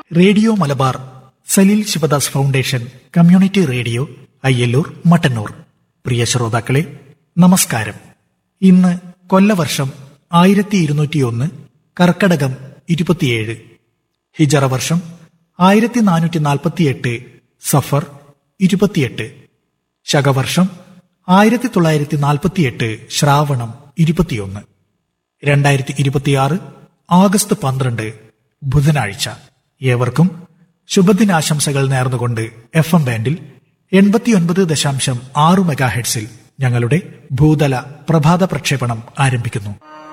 Radio Malabar Saleel Sivadas foundation community radio Ayyallur Mattannur. പ്രിയ ശ്രോതാക്കളെ, നമസ്കാരം. ഇന്ന് കൊല്ലവർഷം 1201 കർക്കടകം 27, ഹിജറ വർഷം 1448 സഫർ 28, ശകവർഷം 1948 ശ്രാവണം 21, 2026 ആഗസ്റ്റ് 12 ബുധനാഴ്ച. ഏവർക്കും ശുഭദിനാശംസകൾ നേർന്നുകൊണ്ട് FM ബാൻഡിൽ 89.6 മെഗാഹെർട്സിൽ ഞങ്ങളുടെ ഭൂതല പ്രഭാത പ്രക്ഷേപണം ആരംഭിക്കുന്നു.